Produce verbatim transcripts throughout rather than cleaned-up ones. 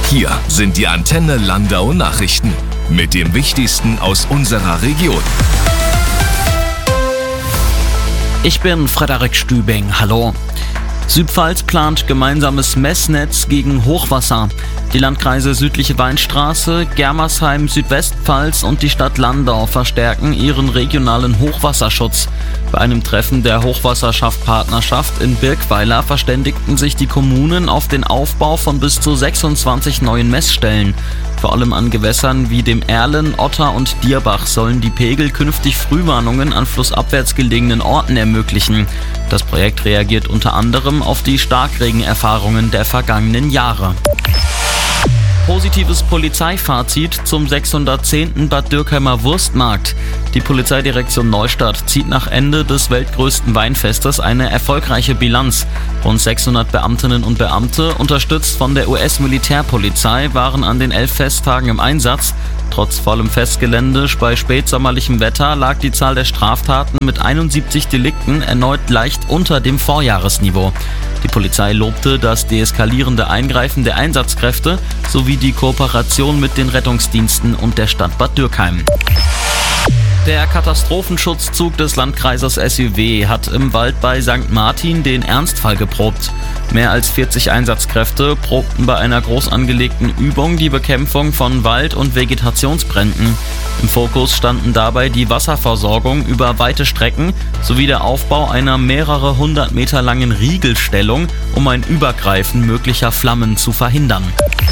Hier sind die Antenne Landau Nachrichten mit dem Wichtigsten aus unserer Region. Ich bin Frederik Stübing, hallo. Südpfalz plant gemeinsames Messnetz gegen Hochwasser. Die Landkreise Südliche Weinstraße, Germersheim, Südwestpfalz und die Stadt Landau verstärken ihren regionalen Hochwasserschutz. Bei einem Treffen der Hochwasserschaft-Partnerschaft in Birkweiler verständigten sich die Kommunen auf den Aufbau von bis zu sechsundzwanzig neuen Messstellen. Vor allem an Gewässern wie dem Erlen, Otter und Dierbach sollen die Pegel künftig Frühwarnungen an flussabwärts gelegenen Orten ermöglichen. Das Projekt reagiert unter anderem auf die Starkregenerfahrungen der vergangenen Jahre. Positives Polizeifazit zum sechshundertzehnten Bad Dürkheimer Wurstmarkt. Die Polizeidirektion Neustadt zieht nach Ende des weltgrößten Weinfestes eine erfolgreiche Bilanz. Rund sechshundert Beamtinnen und Beamte, unterstützt von der U S-Militärpolizei, waren an den elf Festtagen im Einsatz. Trotz vollem Festgelände bei spätsommerlichem Wetter lag die Zahl der Straftaten mit einundsiebzig Delikten erneut leicht unter dem Vorjahresniveau. Die Polizei lobte das deeskalierende Eingreifen der Einsatzkräfte sowie die Kooperation mit den Rettungsdiensten und der Stadt Bad Dürkheim. Der Katastrophenschutzzug des Landkreises S U W hat im Wald bei Sankt Martin den Ernstfall geprobt. Mehr als vierzig Einsatzkräfte probten bei einer groß angelegten Übung die Bekämpfung von Wald- und Vegetationsbränden. Im Fokus standen dabei die Wasserversorgung über weite Strecken sowie der Aufbau einer mehrere hundert Meter langen Riegelstellung, um ein Übergreifen möglicher Flammen zu verhindern.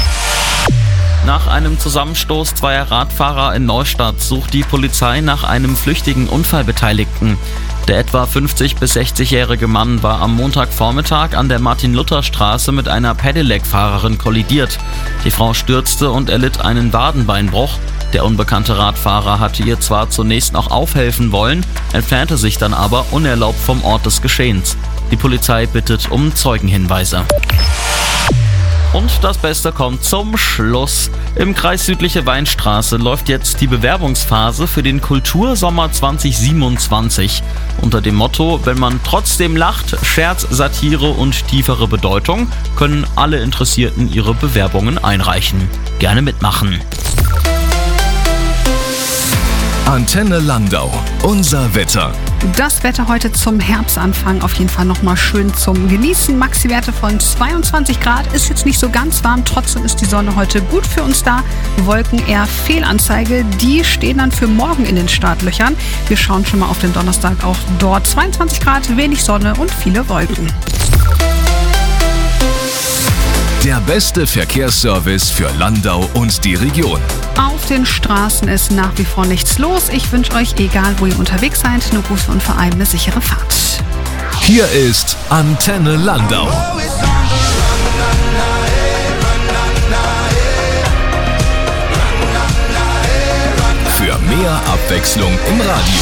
Nach einem Zusammenstoß zweier Radfahrer in Neustadt sucht die Polizei nach einem flüchtigen Unfallbeteiligten. Der etwa fünfzig- bis sechzigjährige Mann war am Montagvormittag an der Martin-Luther-Straße mit einer Pedelec-Fahrerin kollidiert. Die Frau stürzte und erlitt einen Wadenbeinbruch. Der unbekannte Radfahrer hatte ihr zwar zunächst noch aufhelfen wollen, entfernte sich dann aber unerlaubt vom Ort des Geschehens. Die Polizei bittet um Zeugenhinweise. Und das Beste kommt zum Schluss. Im Kreis Südliche Weinstraße läuft jetzt die Bewerbungsphase für den Kultursommer zwanzig siebenundzwanzig. Unter dem Motto, wenn man trotzdem lacht, Scherz, Satire und tiefere Bedeutung, können alle Interessierten ihre Bewerbungen einreichen. Gerne mitmachen. Antenne Landau, unser Wetter. Das Wetter heute zum Herbstanfang auf jeden Fall nochmal schön zum Genießen. Maxi-Werte von zweiundzwanzig Grad, ist jetzt nicht so ganz warm, trotzdem ist die Sonne heute gut für uns da. Wolken eher Fehlanzeige, die stehen dann für morgen in den Startlöchern. Wir schauen schon mal auf den Donnerstag, auch dort zweiundzwanzig Grad, wenig Sonne und viele Wolken. Der beste Verkehrsservice für Landau und die Region. Auf den Straßen ist nach wie vor nichts los. Ich wünsche euch, egal wo ihr unterwegs seid, nur Grüße und vor allem eine sichere Fahrt. Hier ist Antenne Landau. Für mehr Abwechslung im Radio.